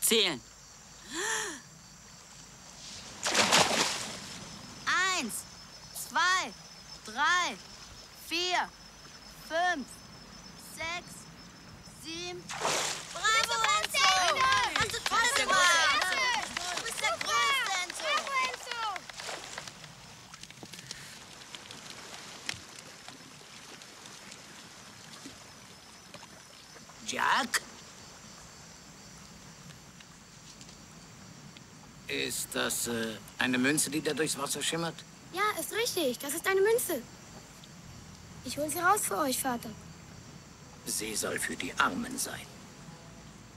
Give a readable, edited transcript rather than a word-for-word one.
Zählen. 1, 2, 3, 4, 5, 6, 7. Bravo, Enzo! Hast du toll gemacht! Du bist der Größte, Enzo! Bravo, Enzo! Jack? Ist das eine Münze, die da durchs Wasser schimmert? Ja, ist richtig. Das ist eine Münze. Ich hole sie raus für euch, Vater. Sie soll für die Armen sein.